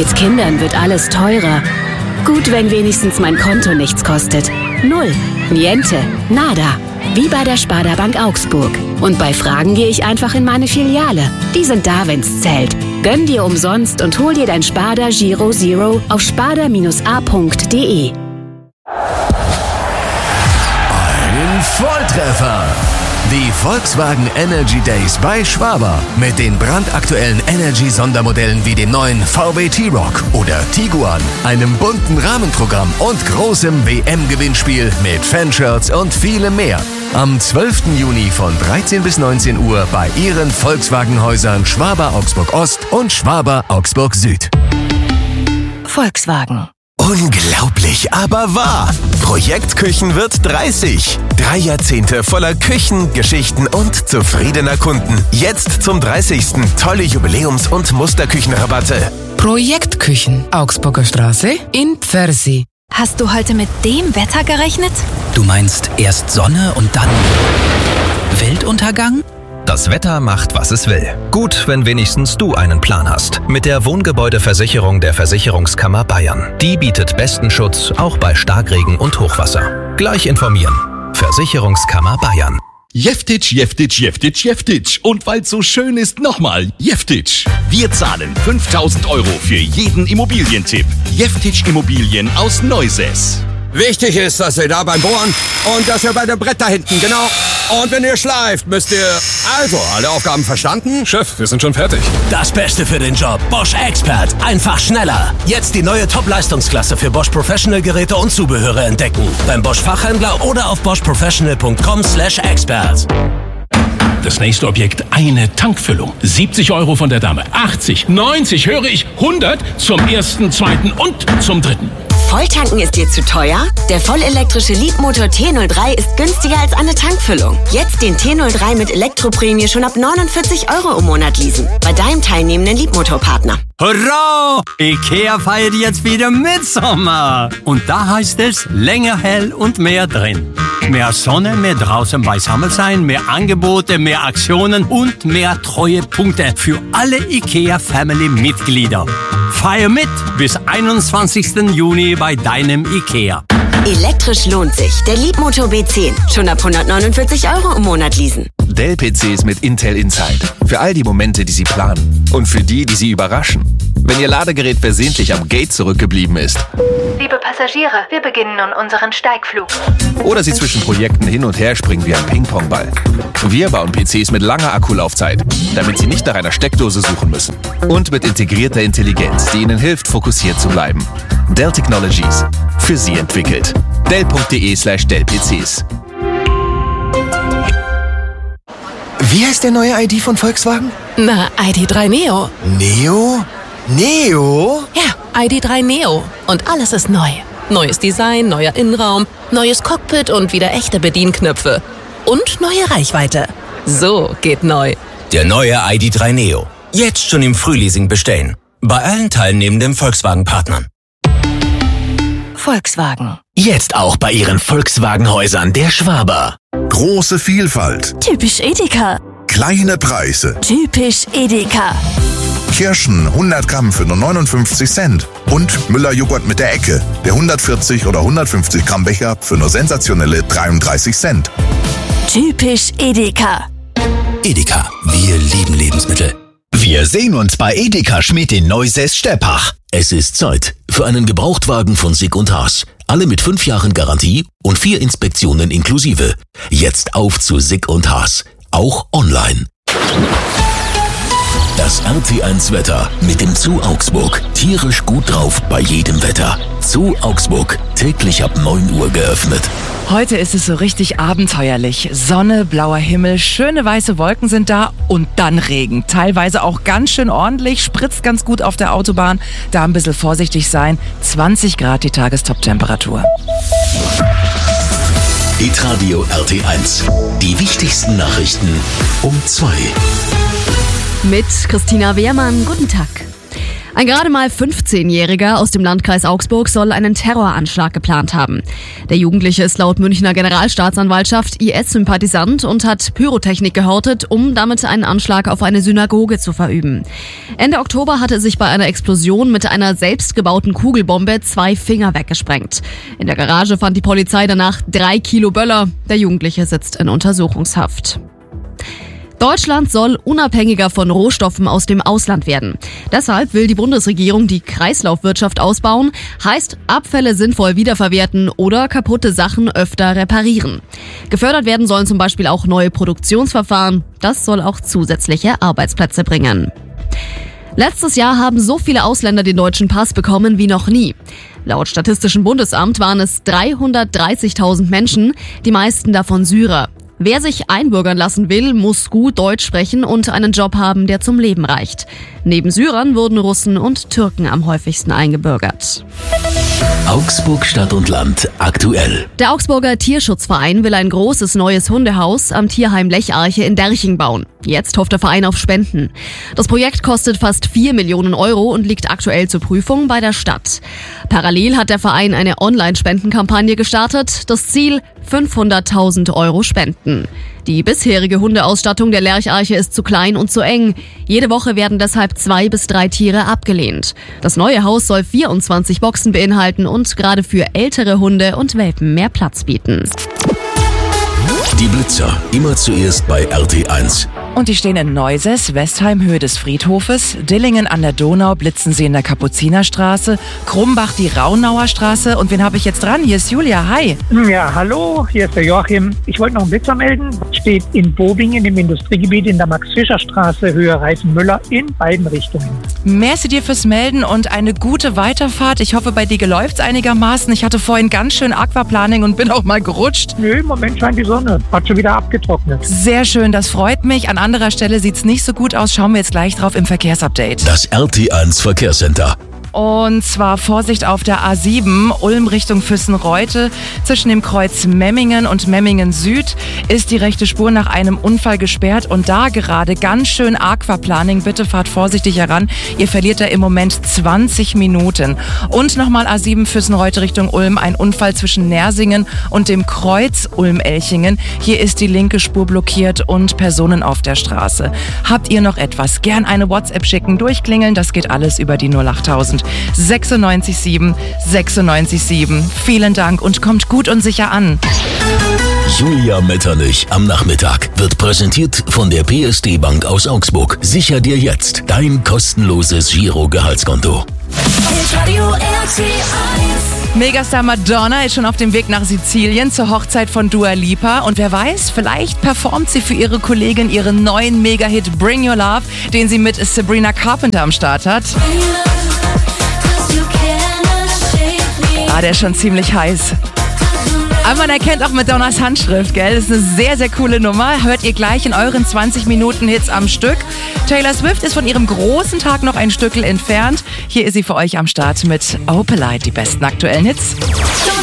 Mit Kindern wird alles teurer. Gut, wenn wenigstens mein Konto nichts kostet. Null, niente, nada. Wie bei der Sparda Bank Augsburg. Und bei Fragen gehe ich einfach in meine Filiale. Die sind da, wenn's zählt. Gönn dir umsonst und hol dir dein Sparda Giro Zero auf sparda-a.de. Ein Volltreffer! Die Volkswagen Energy Days bei Schwaber. Mit den brandaktuellen Energy-Sondermodellen wie dem neuen VW T-Roc oder Tiguan, einem bunten Rahmenprogramm und großem WM-Gewinnspiel mit Fanshirts und vielem mehr. Am 12. Juni von 13 bis 19 Uhr bei Ihren Volkswagen-Häusern Schwaber Augsburg Ost und Schwaber Augsburg Süd. Volkswagen. Unglaublich, aber wahr. Projekt Küchen wird 30. 3 Jahrzehnte voller Küchen, Geschichten und zufriedener Kunden. Jetzt zum 30. tolle Jubiläums- und Musterküchenrabatte. Projekt Küchen, Augsburger Straße in Pfersi. Hast du heute mit dem Wetter gerechnet? Du meinst erst Sonne und dann Weltuntergang? Das Wetter macht, was es will. Gut, wenn wenigstens du einen Plan hast. Mit der Wohngebäudeversicherung der Versicherungskammer Bayern. Die bietet besten Schutz, auch bei Starkregen und Hochwasser. Gleich informieren. Versicherungskammer Bayern. Jeftitsch, Jeftitsch, Jeftitsch, Jeftitsch. Und weil's so schön ist, nochmal Jeftitsch. Wir zahlen 5.000 € für jeden Immobilientipp. Jeftitsch Immobilien aus Neusäß. Wichtig ist, dass ihr da beim Bohren und dass ihr bei dem Brett da hinten, genau. Und wenn ihr schleift, müsst ihr... Also, alle Aufgaben verstanden? Chef, wir sind schon fertig. Das Beste für den Job. Bosch Expert. Einfach schneller. Jetzt die neue Top-Leistungsklasse für Bosch Professional Geräte und Zubehöre entdecken. Beim Bosch Fachhändler oder auf boschprofessional.com/expert. Das nächste Objekt, eine Tankfüllung. 70 € von der Dame. 80, 90, höre ich, 100 zum ersten, zweiten und zum dritten. Volltanken ist dir zu teuer? Der vollelektrische Leapmotor T03 ist günstiger als eine Tankfüllung. Jetzt den T03 mit Elektroprämie schon ab 49 € im Monat leasen. Bei deinem teilnehmenden Leapmotor-Partner. Hurra! IKEA feiert jetzt wieder Mitsommer. Und da heißt es länger hell und mehr drin. Mehr Sonne, mehr draußen beisammen sein, mehr Angebote, mehr Aktionen und mehr Treuepunkte für alle IKEA-Family-Mitglieder. Feier mit bis 21. Juni bei deinem IKEA. Elektrisch lohnt sich. Der Leapmotor B10. Schon ab 149 € im Monat leasen. Dell-PCs mit Intel Inside. Für all die Momente, die Sie planen. Und für die Sie überraschen. Wenn Ihr Ladegerät versehentlich am Gate zurückgeblieben ist. Liebe Passagiere, wir beginnen nun unseren Steigflug. Oder Sie zwischen Projekten hin und her springen wie ein Ping-Pong-Ball. Wir bauen PCs mit langer Akkulaufzeit, damit Sie nicht nach einer Steckdose suchen müssen. Und mit integrierter Intelligenz, die Ihnen hilft, fokussiert zu bleiben. Dell Technologies. Für Sie entwickelt. Dell.de/Dell-PCs. Wie heißt der neue ID von Volkswagen? Na, ID.3 Neo. Neo? Neo? Ja, ID.3 Neo. Und alles ist neu. Neues Design, neuer Innenraum, neues Cockpit und wieder echte Bedienknöpfe. Und neue Reichweite. So geht neu. Der neue ID.3 Neo. Jetzt schon im Frühleasing bestellen. Bei allen teilnehmenden Volkswagen-Partnern. Volkswagen. Jetzt auch bei Ihren Volkswagen-Häusern der Schwaber. Große Vielfalt. Typisch Edeka. Kleine Preise. Typisch Edeka. Kirschen 100 Gramm für nur 59 Cent. Und Müller-Joghurt mit der Ecke. Der 140 oder 150 Gramm Becher für nur sensationelle 33 Cent. Typisch Edeka. Edeka, wir lieben Lebensmittel. Wir sehen uns bei Edeka Schmidt in Neusäß-Steppach. Es ist Zeit für einen Gebrauchtwagen von Sick & Haas. Alle mit 5 Jahren Garantie und 4 Inspektionen inklusive. Jetzt auf zu Sick & Haas. Auch online. Das RT1-Wetter mit dem Zoo Augsburg. Tierisch gut drauf bei jedem Wetter. Zoo Augsburg. Täglich ab 9 Uhr geöffnet. Heute ist es so richtig abenteuerlich. Sonne, blauer Himmel, schöne weiße Wolken sind da und dann Regen. Teilweise auch ganz schön ordentlich, spritzt ganz gut auf der Autobahn. Da ein bisschen vorsichtig sein. 20 Grad die Tagestop-Temperatur. Hitradio RT1. Die wichtigsten Nachrichten um 2. Mit Christina Wehrmann, guten Tag. Ein gerade mal 15-Jähriger aus dem Landkreis Augsburg soll einen Terroranschlag geplant haben. Der Jugendliche ist laut Münchner Generalstaatsanwaltschaft IS-Sympathisant und hat Pyrotechnik gehortet, um damit einen Anschlag auf eine Synagoge zu verüben. Ende Oktober hatte sich bei einer Explosion mit einer selbstgebauten Kugelbombe 2 Finger weggesprengt. In der Garage fand die Polizei danach 3 Kilo Böller. Der Jugendliche sitzt in Untersuchungshaft. Deutschland soll unabhängiger von Rohstoffen aus dem Ausland werden. Deshalb will die Bundesregierung die Kreislaufwirtschaft ausbauen, heißt Abfälle sinnvoll wiederverwerten oder kaputte Sachen öfter reparieren. Gefördert werden sollen zum Beispiel auch neue Produktionsverfahren. Das soll auch zusätzliche Arbeitsplätze bringen. Letztes Jahr haben so viele Ausländer den deutschen Pass bekommen wie noch nie. Laut Statistischem Bundesamt waren es 330.000 Menschen, die meisten davon Syrer. Wer sich einbürgern lassen will, muss gut Deutsch sprechen und einen Job haben, der zum Leben reicht. Neben Syrern wurden Russen und Türken am häufigsten eingebürgert. Augsburg Stadt und Land aktuell. Der Augsburger Tierschutzverein will ein großes neues Hundehaus am Tierheim Lecharche in Derching bauen. Jetzt hofft der Verein auf Spenden. Das Projekt kostet fast 4 Millionen Euro und liegt aktuell zur Prüfung bei der Stadt. Parallel hat der Verein eine Online-Spendenkampagne gestartet. Das Ziel: 500.000 Euro Spenden. Die bisherige Hundeausstattung der Lercharche ist zu klein und zu eng. Jede Woche werden deshalb 2 bis 3 Tiere abgelehnt. Das neue Haus soll 24 Boxen beinhalten und gerade für ältere Hunde und Welpen mehr Platz bieten. Die Blitzer, immer zuerst bei RT1. Und die stehen in Neuses, Westheim, Höhe des Friedhofes, Dillingen an der Donau blitzen sie in der Kapuzinerstraße, Krumbach die Raunauer Straße. Und wen habe ich jetzt dran? Hier ist Julia, hi. Ja, hallo, hier ist der Joachim. Ich wollte noch einen Blitzer melden. Steht in Bobingen im Industriegebiet in der Max-Fischer-Straße, Höhe Reifen-Müller, in beiden Richtungen. Merci dir fürs Melden und eine gute Weiterfahrt. Ich hoffe, bei dir läuft's einigermaßen. Ich hatte vorhin ganz schön Aquaplaning und bin auch mal gerutscht. Nö, im Moment scheint die Sonne. Hat schon wieder abgetrocknet. Sehr schön, das freut mich. An anderer Stelle sieht's nicht so gut aus. Schauen wir jetzt gleich drauf im Verkehrsupdate. Das RT1 Verkehrscenter. Und zwar Vorsicht auf der A7, Ulm Richtung Füssen-Reute. Zwischen dem Kreuz Memmingen und Memmingen Süd ist die rechte Spur nach einem Unfall gesperrt. Und da gerade ganz schön Aquaplaning. Bitte fahrt vorsichtig heran. Ihr verliert da im Moment 20 Minuten. Und nochmal A7 Füssen-Reute Richtung Ulm. Ein Unfall zwischen Nersingen und dem Kreuz Ulm-Elchingen. Hier ist die linke Spur blockiert und Personen auf der Straße. Habt ihr noch etwas? Gern eine WhatsApp schicken, durchklingeln. Das geht alles über die 08000. 96,7, 96,7. Vielen Dank und kommt gut und sicher an. Julia Metternich am Nachmittag wird präsentiert von der PSD Bank aus Augsburg. Sicher dir jetzt dein kostenloses Giro-Gehaltskonto. Megastar Madonna ist schon auf dem Weg nach Sizilien zur Hochzeit von Dua Lipa. Und wer weiß, vielleicht performt sie für ihre Kollegin ihren neuen Megahit Bring Your Love, den sie mit Sabrina Carpenter am Start hat. Der ist schon ziemlich heiß. Aber man erkennt auch Madonnas Handschrift, gell? Das ist eine sehr, sehr coole Nummer. Hört ihr gleich in euren 20 Minuten Hits am Stück. Taylor Swift ist von ihrem großen Tag noch ein Stückel entfernt. Hier ist sie für euch am Start mit Opalite, die besten aktuellen Hits.